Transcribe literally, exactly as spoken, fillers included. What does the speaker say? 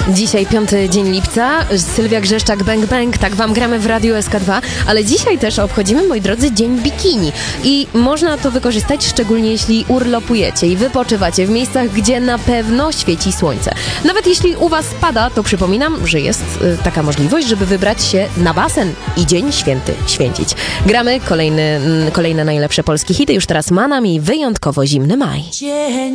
Dzisiaj piąty dzień lipca, Sylwia Grzeszczak, Bang Bang, tak wam gramy w Radiu S K dwa, ale dzisiaj też obchodzimy, moi drodzy, Dzień Bikini i można to wykorzystać szczególnie jeśli urlopujecie i wypoczywacie w miejscach, gdzie na pewno świeci słońce. Nawet jeśli u was pada, to przypominam, że jest y, taka możliwość, żeby wybrać się na basen i Dzień Święty święcić. Gramy kolejny, y, kolejne najlepsze polskie hity, już teraz ma nami wyjątkowo zimny maj. Dzień